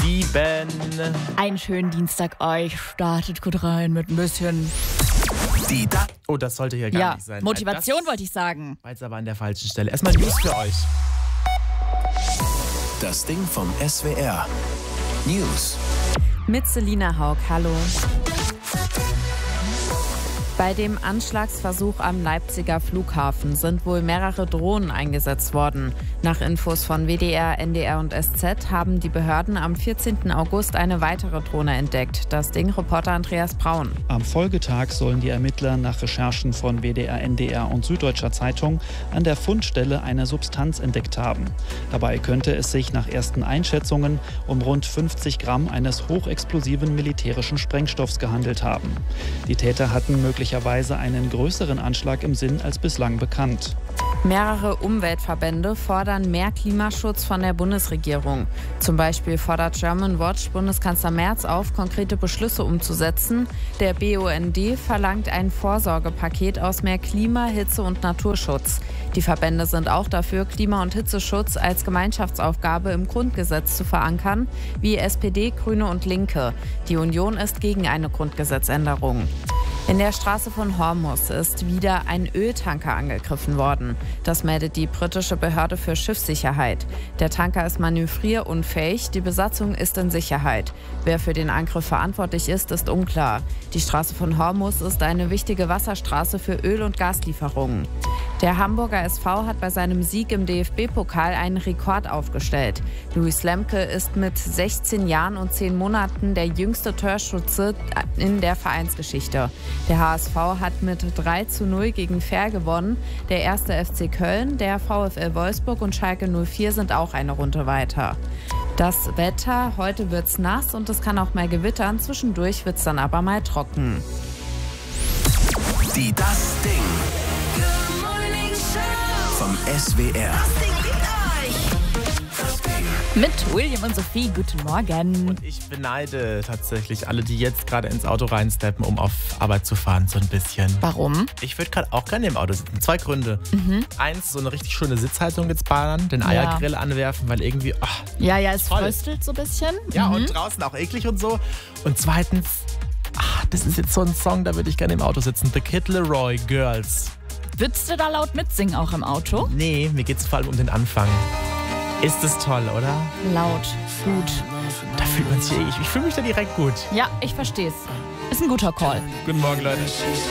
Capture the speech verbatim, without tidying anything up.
sieben. Einen schönen Dienstag euch. Startet gut rein mit ein bisschen... Die da oh, das sollte hier gar ja, nicht sein. Motivation das wollte ich sagen. war jetzt aber an der falschen Stelle. Erstmal News für euch. Das Ding vom S W R. News. Mit Selina Haug, hallo. Bei dem Anschlagsversuch am Leipziger Flughafen sind wohl mehrere Drohnen eingesetzt worden. Nach Infos von W D R, N D R und S Z haben die Behörden am vierzehnten August eine weitere Drohne entdeckt. Das Ding-Reporter Andreas Braun. Am Folgetag sollen die Ermittler nach Recherchen von W D R, N D R und Süddeutscher Zeitung an der Fundstelle eine Substanz entdeckt haben. Dabei könnte es sich nach ersten Einschätzungen um rund fünfzig Gramm eines hochexplosiven militärischen Sprengstoffs gehandelt haben. Die Täter hatten möglicherweise einen größeren Anschlag im Sinn als bislang bekannt. Mehrere Umweltverbände fordern mehr Klimaschutz von der Bundesregierung. Zum Beispiel fordert German Watch Bundeskanzler Merz auf, konkrete Beschlüsse umzusetzen. Der B U N D verlangt ein Vorsorgepaket aus mehr Klima-, Hitze- und Naturschutz. Die Verbände sind auch dafür, Klima- und Hitzeschutz als Gemeinschaftsaufgabe im Grundgesetz zu verankern, wie S P D, Grüne und Linke. Die Union ist gegen eine Grundgesetzänderung. In der Straße von Hormuz ist wieder ein Öltanker angegriffen worden. Das meldet die britische Behörde für Schiffssicherheit. Der Tanker ist manövrierunfähig, die Besatzung ist in Sicherheit. Wer für den Angriff verantwortlich ist, ist unklar. Die Straße von Hormuz ist eine wichtige Wasserstraße für Öl- und Gaslieferungen. Der Hamburger S V hat bei seinem Sieg im D F B-Pokal einen Rekord aufgestellt. Luis Lemke ist mit sechzehn Jahren und zehn Monaten der jüngste Torschütze in der Vereinsgeschichte. Der H S V hat mit drei zu null gegen Verl gewonnen. Der erste F C Köln, der VfL Wolfsburg und Schalke null vier sind auch eine Runde weiter. Das Wetter, heute wird's nass und es kann auch mal gewittern. Zwischendurch wird's dann aber mal trocken. Die Das Ding vom S W R. Mit William und Sophie, guten Morgen. Und ich beneide tatsächlich alle, die jetzt gerade ins Auto reinsteppen, um auf Arbeit zu fahren, so ein bisschen. Warum? Ich würde gerade auch gerne im Auto sitzen. Zwei Gründe. Mhm. Eins, so eine richtig schöne Sitzhaltung jetzt ballern, den Ja. Eiergrill anwerfen, weil irgendwie, ach, Ja, ja, es Toll. fröstelt so ein bisschen. ja, Mhm. und draußen auch eklig und so. Und zweitens, ach, das ist jetzt so ein Song, da würde ich gerne im Auto sitzen. The Kid Laroi, Girls. Würdest du da laut mitsingen auch im Auto? Nee, mir geht es vor allem um den Anfang. Ist es toll, oder? Laut, gut. Da fühlt man sich, ich, ich fühle mich da direkt gut. Ja, ich verstehe es. Ist ein guter Call. Guten Morgen, Leute.